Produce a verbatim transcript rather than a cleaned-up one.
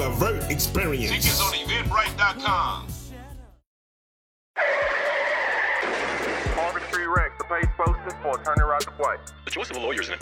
Vert experience. Tickets on eventbrite dot com. Harvard Street Rex, the page posted for attorney Roger White. The choice of a lawyer is an